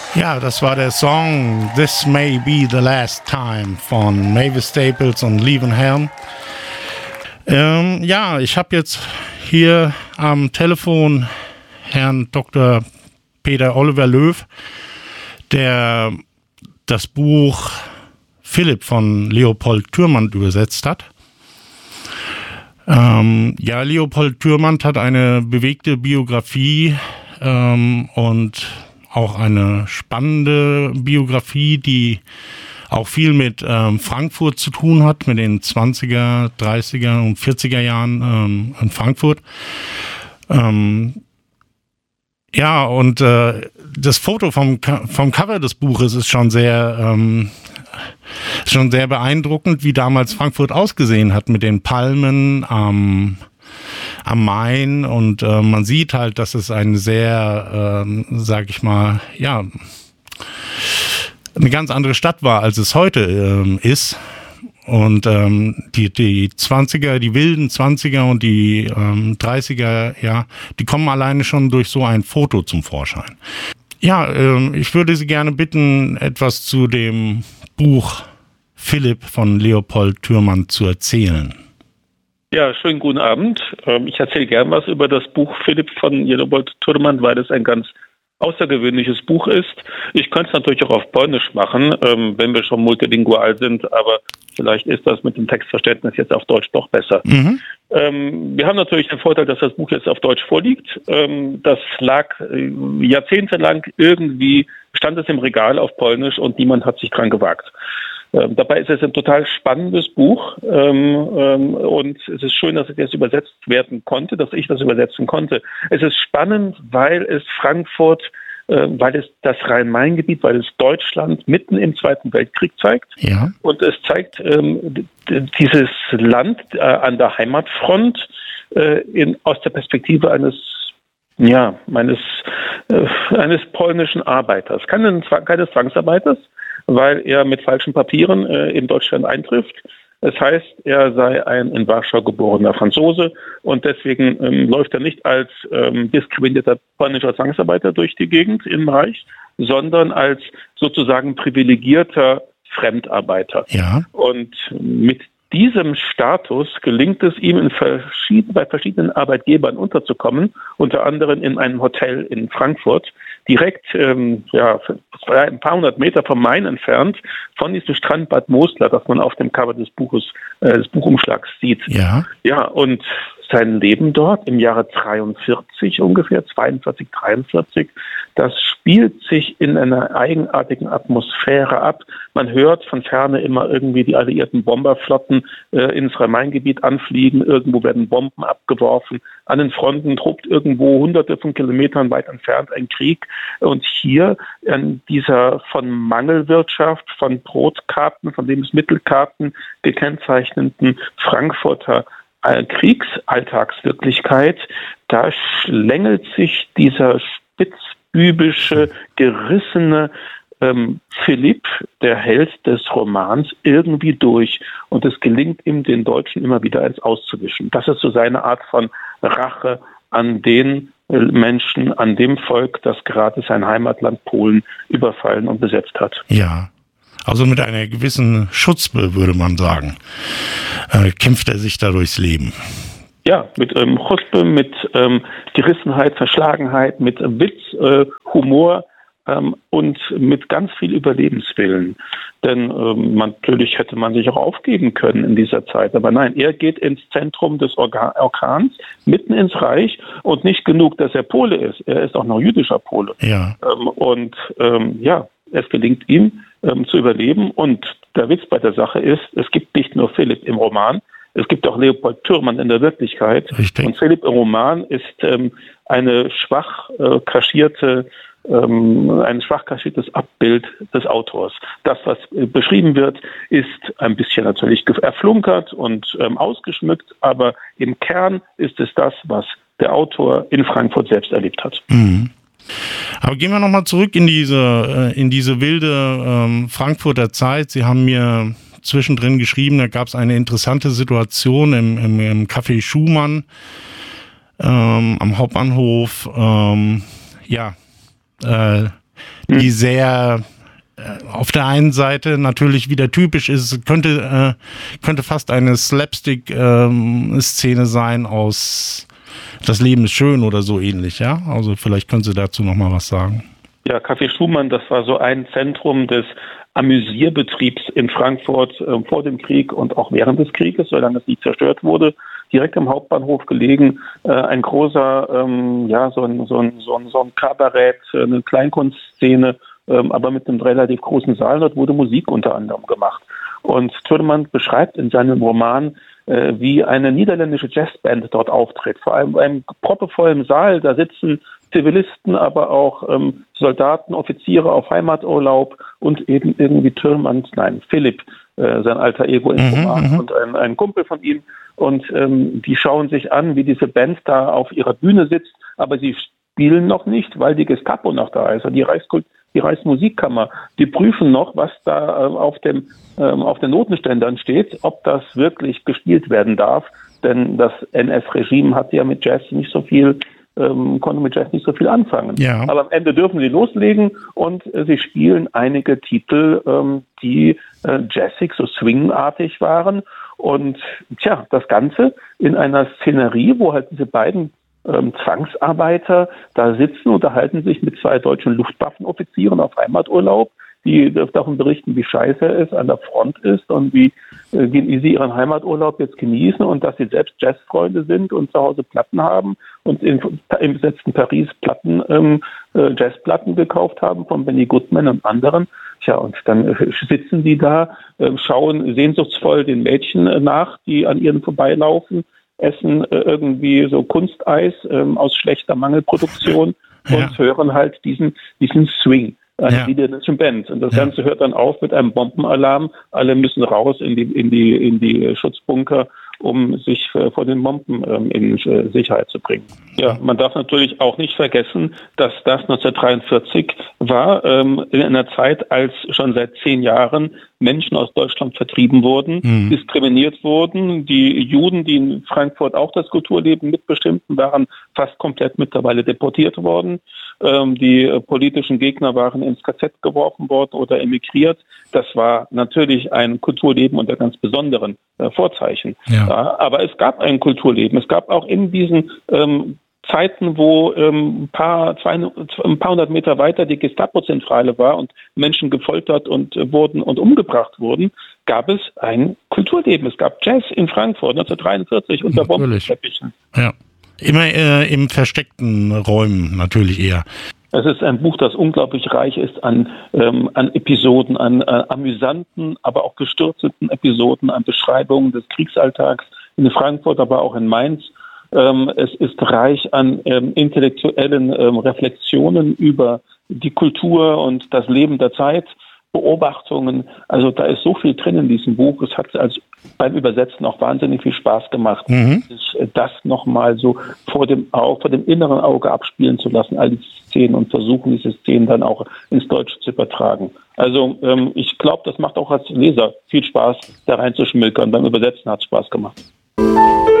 Ja, das war der Song This May Be the Last Time von Mavis Staples und Levin Helm. Ja, ich habe jetzt hier am Telefon Herrn Dr. Peter Oliver Löw, der das Buch Philipp von Leopold Türmann übersetzt hat. Ja, Leopold Türmann hat eine bewegte Biografie und auch eine spannende Biografie, die auch viel mit Frankfurt zu tun hat, mit den 20er, 30er und 40er Jahren in Frankfurt. Ja, und das Foto vom Cover des Buches ist schon sehr beeindruckend, wie damals Frankfurt ausgesehen hat mit den Palmen am Main, und man sieht halt, dass es eine sehr, sag ich mal, ja, eine ganz andere Stadt war, als es heute ist. Und die 20er, die wilden 20er und die 30er, ja, die kommen alleine schon durch so ein Foto zum Vorschein. Ja, ich würde Sie gerne bitten, etwas zu dem Buch Philipp von Leopold Türmann zu erzählen. Ja, schönen guten Abend. Ich erzähle gern was über das Buch Philipp von Leopold Türmann, weil es ein ganz außergewöhnliches Buch ist. Ich könnte es natürlich auch auf Polnisch machen, wenn wir schon multilingual sind, aber vielleicht ist das mit dem Textverständnis jetzt auf Deutsch doch besser. Mhm. Wir haben natürlich den Vorteil, dass das Buch jetzt auf Deutsch vorliegt. Das lag jahrzehntelang irgendwie, stand es im Regal auf Polnisch und niemand hat sich dran gewagt. Dabei ist es ein total spannendes Buch und es ist schön, dass es jetzt übersetzt werden konnte, dass ich das übersetzen konnte. Es ist spannend, weil es Frankfurt, weil es das Rhein-Main-Gebiet, weil es Deutschland mitten im Zweiten Weltkrieg zeigt. Ja. Und es zeigt dieses Land an der Heimatfront aus der Perspektive eines polnischen Arbeiters, keines Zwangsarbeiters, weil er mit falschen Papieren in Deutschland eintrifft. Das heißt, er sei ein in Warschau geborener Franzose und deswegen läuft er nicht als diskriminierter polnischer Zwangsarbeiter durch die Gegend im Reich, sondern als sozusagen privilegierter Fremdarbeiter. Ja. Und mit diesem Status gelingt es ihm, bei verschiedenen Arbeitgebern unterzukommen, unter anderem in einem Hotel in Frankfurt, direkt ein paar hundert Meter vom Main entfernt, von diesem Strand Bad Mosler, das man auf dem Cover des Buches, des Buchumschlags sieht. Ja. Ja, und sein Leben dort im Jahre 43 ungefähr, 42, 43, das spielt sich in einer eigenartigen Atmosphäre ab. Man hört von Ferne immer irgendwie die alliierten Bomberflotten ins Rhein-Main-Gebiet anfliegen. Irgendwo werden Bomben abgeworfen. An den Fronten tobt irgendwo hunderte von Kilometern weit entfernt ein Krieg. Und hier in dieser von Mangelwirtschaft, von Brotkarten, von Lebensmittelkarten gekennzeichneten Frankfurter Kriegsalltagswirklichkeit, da schlängelt sich dieser spitzbübische, gerissene Philipp, der Held des Romans, irgendwie durch. Und es gelingt ihm, den Deutschen immer wieder eins auszuwischen. Das ist so seine Art von Rache an den Menschen, an dem Volk, das gerade sein Heimatland Polen überfallen und besetzt hat. Ja. Also mit einer gewissen Schutzpe, würde man sagen, kämpft er sich da durchs Leben. Ja, mit Chuspe, mit Gerissenheit, Verschlagenheit, mit Witz, Humor und mit ganz viel Überlebenswillen. Denn natürlich hätte man sich auch aufgeben können in dieser Zeit. Aber nein, er geht ins Zentrum des Orkans, mitten ins Reich, und nicht genug, dass er Pole ist. Er ist auch noch jüdischer Pole. Ja. Es gelingt ihm zu überleben. Und der Witz bei der Sache ist, es gibt nicht nur Philipp im Roman, es gibt auch Leopold Türmann in der Wirklichkeit. Richtig. Und Philipp im Roman ist ein schwach kaschiertes Abbild des Autors. Das, was beschrieben wird, ist ein bisschen natürlich erflunkert und ausgeschmückt, aber im Kern ist es das, was der Autor in Frankfurt selbst erlebt hat. Mhm. Aber gehen wir nochmal zurück in diese wilde Frankfurter Zeit. Sie haben mir zwischendrin geschrieben, da gab es eine interessante Situation im Café Schumann am Hauptbahnhof. die sehr auf der einen Seite natürlich wieder typisch ist, könnte fast eine Slapstick-Szene sein aus Das Leben ist schön oder so ähnlich, ja? Also vielleicht können Sie dazu noch mal was sagen. Ja, Café Schumann, das war so ein Zentrum des Amüsierbetriebs in Frankfurt vor dem Krieg und auch während des Krieges, solange es nicht zerstört wurde. Direkt am Hauptbahnhof gelegen, ein großer, so ein Kabarett, eine Kleinkunstszene, aber mit einem relativ großen Saal. Dort wurde Musik unter anderem gemacht. Und Tölemann beschreibt in seinem Roman, wie eine niederländische Jazzband dort auftritt. Vor allem einem proppevollen Saal, da sitzen Zivilisten, aber auch Soldaten, Offiziere auf Heimaturlaub und eben irgendwie Philipp, sein alter Ego im Roman und ein Kumpel von ihm. Und die schauen sich an, wie diese Band da auf ihrer Bühne sitzt, aber sie spielen noch nicht, weil die Gestapo noch da ist, die Reichsmusikkammer, die prüfen noch, was da auf den Notenständern steht, ob das wirklich gespielt werden darf, denn das NS-Regime hat ja mit Jazz nicht so viel, konnte mit Jazz nicht so viel anfangen. Ja. Aber am Ende dürfen sie loslegen und sie spielen einige Titel, die jazzig, so swingartig waren und das Ganze in einer Szenerie, wo halt diese beiden Zwangsarbeiter da sitzen, unterhalten sich mit 2 deutschen Luftwaffenoffizieren auf Heimaturlaub, die davon berichten, wie scheiße es an der Front ist und wie sie ihren Heimaturlaub jetzt genießen und dass sie selbst Jazzfreunde sind und zu Hause Platten haben und im besetzten Paris Jazzplatten gekauft haben von Benny Goodman und anderen. Tja, und dann sitzen die da, schauen sehnsuchtsvoll den Mädchen nach, die an ihnen vorbeilaufen, essen irgendwie so Kunsteis aus schlechter Mangelproduktion und hören halt diesen Swing einer niederländischen Band. Und das Ganze hört dann auf mit einem Bombenalarm. Alle müssen raus in die Schutzbunker, um sich vor den Bomben in Sicherheit zu bringen. Ja, man darf natürlich auch nicht vergessen, dass das 1943 war, in einer Zeit, als schon seit 10 Jahren Menschen aus Deutschland vertrieben wurden, diskriminiert wurden. Die Juden, die in Frankfurt auch das Kulturleben mitbestimmten, waren fast komplett mittlerweile deportiert worden. Die politischen Gegner waren ins KZ geworfen worden oder emigriert. Das war natürlich ein Kulturleben unter ganz besonderen Vorzeichen. Ja, aber es gab ein Kulturleben. Es gab auch in diesen Zeiten, wo ein paar hundert Meter weiter die Gestapo-Zentrale war und Menschen gefoltert wurden und umgebracht wurden, gab es ein Kulturleben. Es gab Jazz in Frankfurt 1943 unter Bombenteppichen. Ja, immer im versteckten Räumen natürlich eher. Es ist ein Buch, das unglaublich reich ist an Episoden, an amüsanten, aber auch gestürzten Episoden, an Beschreibungen des Kriegsalltags in Frankfurt, aber auch in Mainz. Es ist reich an intellektuellen Reflexionen über die Kultur und das Leben der Zeit, Beobachtungen. Also da ist so viel drin in diesem Buch. Es hat beim Übersetzen auch wahnsinnig viel Spaß gemacht, das nochmal so vor dem inneren Auge abspielen zu lassen, all diese Szenen und versuchen, diese Szenen dann auch ins Deutsche zu übertragen. Also ich glaube, das macht auch als Leser viel Spaß, da reinzuschmökern. Beim Übersetzen hat es Spaß gemacht.